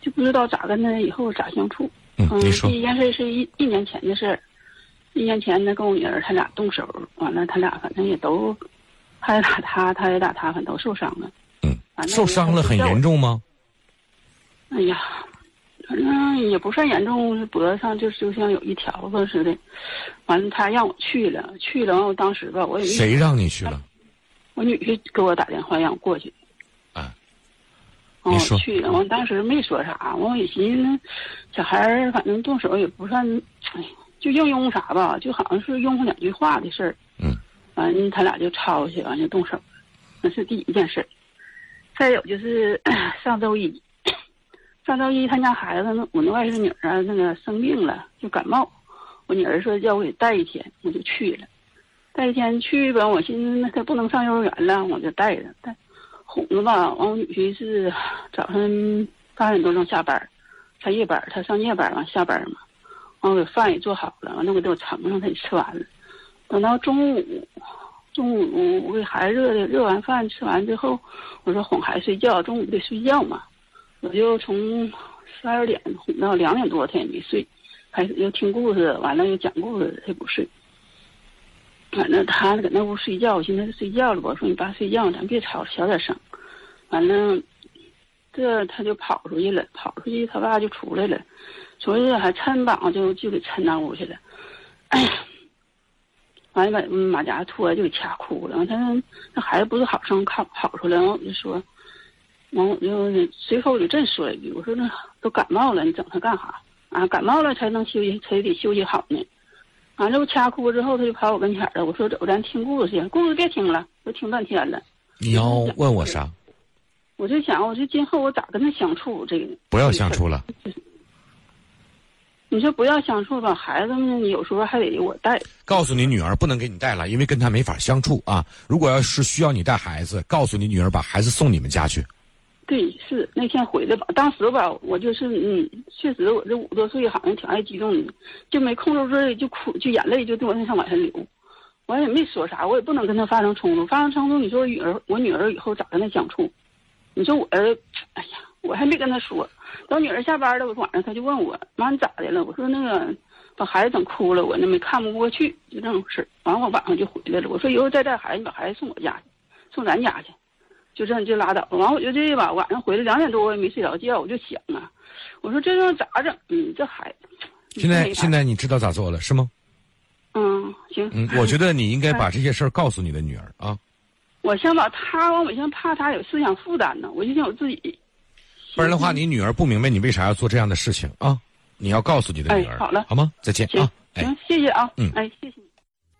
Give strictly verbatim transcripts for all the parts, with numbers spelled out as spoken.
就不知道咋跟他以后咋相处。 嗯，你说。 第一件事是一一年前的事儿，一年前呢跟我女儿他俩动手，完了他俩反正也都，他也打他，他也打他，反正都受伤了。 嗯，受伤了很严重吗？ 哎呀，反正也不算严重，脖子上就就像有一条子似的。完了他让我去了，去了我当时吧我也没。 谁让你去了？ 我女婿给我打电话让我过去。 啊。 你说。我去了，我当时没说啥，我也寻思，小孩儿反正动手也不算，哎，就应用啥吧，就好像是用过两句话的事儿。 嗯。 完了他俩就吵起，完了就动手，那是第一件事。再有就是上周一，上周一他家孩子，我那外甥女啊，那个生病了，就感冒，我女儿说叫我给带一天，我就去了。带一天去吧，我寻思那他不能上幼儿园了，我就带着带。哄着吧，完我女婿是早上八点多钟下班，他夜班，他上夜班完下班嘛，完我给饭也做好了，完了我给我盛上，他也吃完了。等到中午，中午我给孩子热的，热完饭吃完之后，我说哄孩子睡觉，中午得睡觉嘛，我就从十二点哄到两点多，他也没睡，开始又听故事，完了又讲故事，他也不睡。完了，他搁那屋睡觉，我寻思他睡觉了吧，我说你爸睡觉，咱别吵，小点声。完了，这他就跑出去了，跑出去他爸就出来了，出来还抻膀就就给抻那屋去了。哎呀，完了把马甲脱就给掐哭了。他那孩子不是好声跑跑出来，完我就说，完我就随口我就真说了一句，我说那都感冒了，你整他干啥啊？感冒了才能休息，才得休息好呢。完了，我掐哭之后，他就跑我跟前了。我说：“走，咱听故事去。故事别听了，都听半天了。” 你要问我啥？ 我就想，我说今后我咋跟他相处？这个不要相处了。 你说不要相处吧，孩子们有时候还得我带。 告诉你女儿不能给你带了，因为跟他没法相处啊。如果要是需要你带孩子，告诉你女儿把孩子送你们家去。 对，是那天回来吧，当时吧，我就是嗯，确实我这五多岁好像挺爱激动的，就没控制住，就哭，就眼泪就往上往下流。我也没说啥，我也不能跟他发生冲突，发生冲突，你说我女儿，我女儿以后咋跟他相处？你说我儿，哎呀，我还没跟他说。等女儿下班了，我晚上他就问我，妈你咋的了？我说那个把孩子整哭了，我那没看不过去，就这种事儿。完我晚上就回来了，我说以后再带孩子，你把孩子送我家去，送咱家去。就这样就拉倒了。完我就这吧，晚上回来两点多我也没睡着觉，我就想啊，我说这样咋整？嗯，这孩子。 现在现在你知道咋做了是吗？ 嗯，行。 嗯，我觉得你应该把这些事儿告诉你的女儿啊。 我想把他，我想怕他有思想负担呢，我就想我自己。 不然的话，你女儿不明白你为啥要做这样的事情啊？你要告诉你的女儿。 哎，好了， 好吗？再见啊。 行，谢谢啊。 嗯， 哎，谢谢你。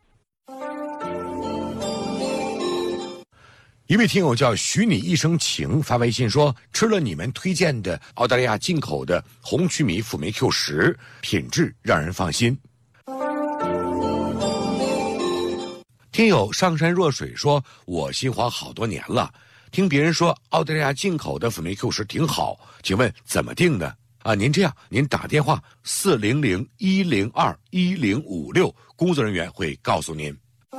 一位听友叫许你一生情发微信说，吃了你们推荐的澳大利亚进口的红曲米辅酶 Q 十，品质让人放心。听友上山若水说，我心慌好多年了，听别人说澳大利亚进口的辅酶 Q 十挺好，请问怎么定呢？啊，您这样，您打电话四零零一零二一零五六，工作人员会告诉您。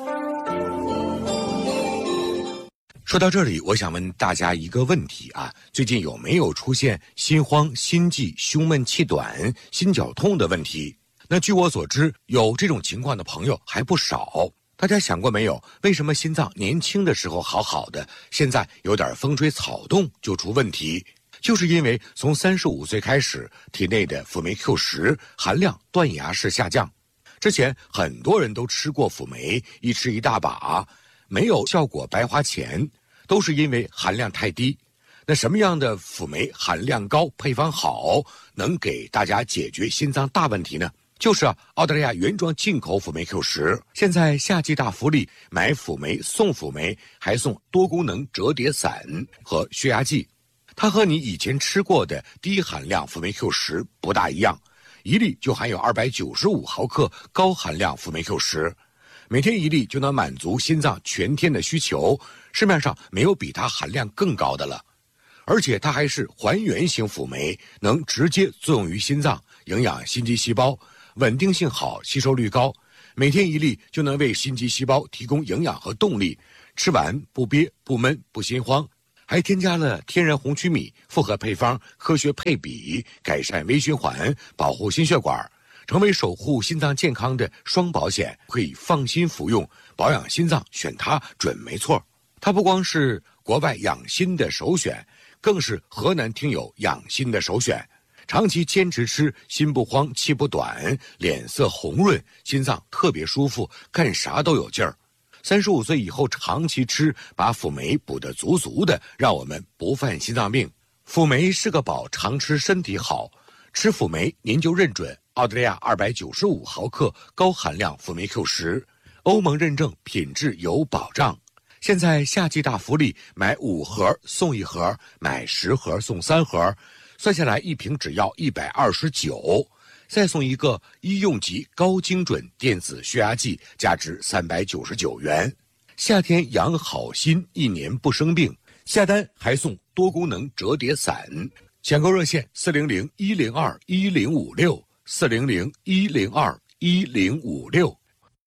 说到这里，我想问大家一个问题啊，最近有没有出现心慌、心悸、胸闷气短、心绞痛的问题？那据我所知，有这种情况的朋友还不少。大家想过没有，为什么心脏年轻的时候好好的，现在有点风吹草动就出问题？就是因为从三十五岁开始，体内的辅酶 Q 十含量断崖式下降。之前很多人都吃过辅酶，一吃一大把，没有效果白花钱，都是因为含量太低。那什么样的辅酶含量高、配方好，能给大家解决心脏大问题呢？就是啊，澳大利亚原装进口辅酶 Q 十，现在夏季大福利，买辅酶送辅酶，还送多功能折叠伞和血压计。它和你以前吃过的低含量辅酶 Q 十不大一样，一粒就含有二百九十五毫克高含量辅酶 Q 十，每天一粒就能满足心脏全天的需求，市面上没有比它含量更高的了。而且它还是还原型辅酶，能直接作用于心脏，营养心肌细胞，稳定性好，吸收率高，每天一粒就能为心肌细胞提供营养和动力，吃完不憋不闷不心慌。 还添加了天然红曲米、复合配方、科学配比，改善微循环，保护心血管，成为守护心脏健康的双保险，可以放心服用。保养心脏选它准没错。它不光是国外养心的首选，更是河南听友养心的首选。长期坚持吃，心不慌，气不短，脸色红润，心脏特别舒服，干啥都有劲儿。三十五岁以后长期吃，把辅酶补得足足的，让我们不犯心脏病。辅酶是个宝，常吃身体好。吃辅酶您就认准澳大利亚二百九十五毫克高含量辅酶 Q 十，欧盟认证，品质有保障。现在夏季大福利，买五盒送一盒，买十盒送三盒，算下来一瓶只要一百二十九。再送一个医用级高精准电子血压计，价值三百九十九元。夏天养好心，一年不生病。下单还送多功能折叠伞。抢购热线四零零一零二一零五六四零零一零二一零五六。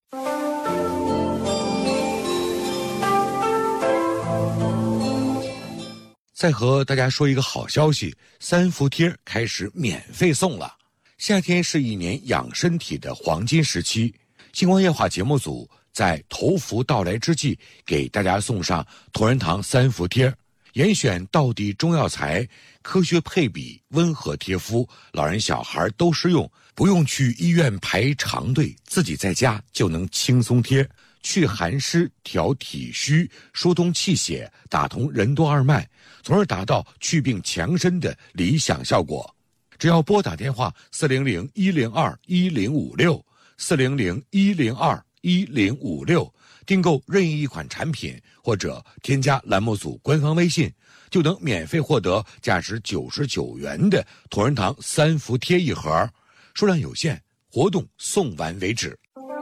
再和大家说一个好消息，三伏贴开始免费送了。夏天是一年养身体的黄金时期，星光夜话节目组在头伏到来之际，给大家送上同仁堂三伏贴，严选道地中药材，科学配比，温和贴肤，老人小孩都适用，不用去医院排长队，自己在家就能轻松贴，去寒湿，调体虚，疏通气血，打通任督二脉，从而达到祛病强身的理想效果。只要拨打电话四零零一零二一零五六四零零一零二一零五六，订购任意一款产品或者添加栏目组官方微信，就能免费获得价值九十九元的同仁堂三伏贴一盒，数量有限，活动送完为止。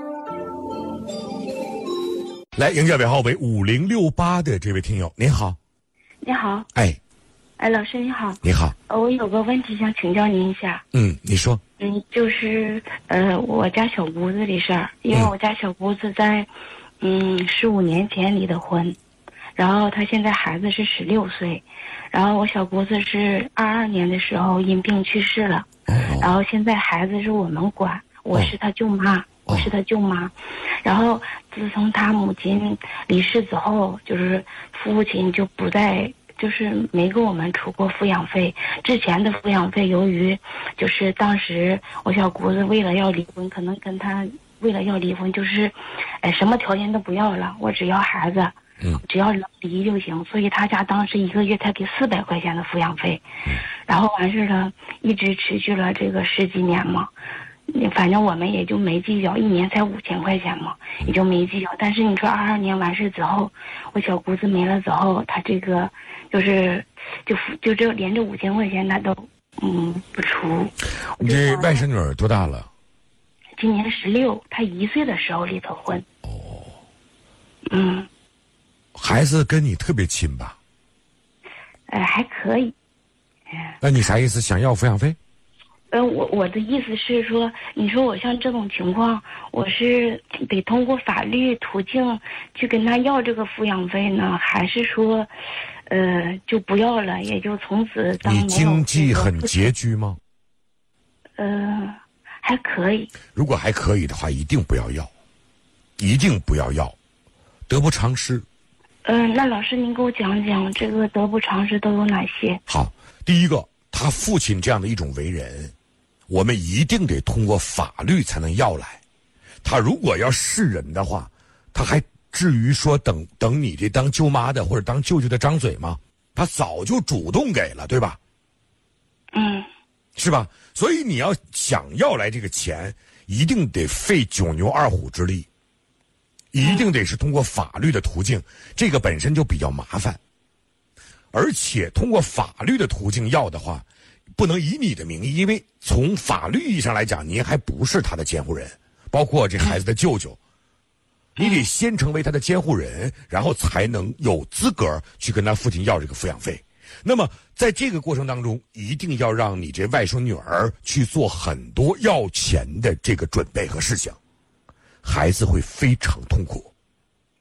来，迎接尾号为五零六八的这位听友，您好。 你好。 哎。 哎，老师你好。 你好。 呃，我有个问题想请教您一下。 嗯，你说。 嗯，就是呃，我家小姑子的事儿，因为我家小姑子在，嗯，十五年前离的婚，然后她现在孩子是十六岁，然后我小姑子是二二年的时候因病去世了，哦、然后现在孩子是我们管，我是她舅妈。哦我是他舅妈，然后自从他母亲离世之后，就是父亲就不再就是没给我们出过抚养费。之前的抚养费，由于就是当时我小姑子为了要离婚，可能跟他为了要离婚，就是哎什么条件都不要了，我只要孩子，嗯，只要能离就行。所以他家当时一个月才给四百块钱的抚养费，然后完事了，一直持续了这个十几年嘛。反正我们也就没计较，一年才五千块钱嘛，也就没计较。但是你说二二年完事之后，我小姑子没了之后，他这个就是就就这连这五千块钱他都嗯不出。 你这外甥女儿多大了？ 今年十六，她一岁的时候离的婚。 哦。 嗯。 孩子跟你特别亲吧？ 呃，还可以。 哎。那你啥意思？想要抚养费？ 呃，我我的意思是说，你说我像这种情况，我是得通过法律途径去跟他要这个抚养费呢，还是说，呃，就不要了，也就从此当没有？ 你经济很拮据吗？ 呃，还可以。 如果还可以的话，一定不要要，一定不要要，得不偿失。 嗯、呃，那老师您给我讲讲这个得不偿失都有哪些？ 好，第一个，他父亲这样的一种为人，我们一定得通过法律才能要来。他如果要是人的话，他还至于说等等你这当舅妈的或者当舅舅的张嘴吗？他早就主动给了，对吧？ 嗯， 是吧？所以你要想要来这个钱，一定得费九牛二虎之力，一定得是通过法律的途径，这个本身就比较麻烦。而且通过法律的途径要的话，不能以你的名义，因为从法律意义上来讲，您还不是他的监护人，包括这孩子的舅舅，你得先成为他的监护人，然后才能有资格去跟他父亲要这个抚养费。那么在这个过程当中，一定要让你这外甥女儿去做很多要钱的这个准备和事情，孩子会非常痛苦。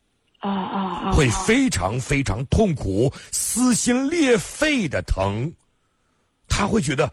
啊啊啊！ 会非常非常痛苦，撕心裂肺的疼。他会觉得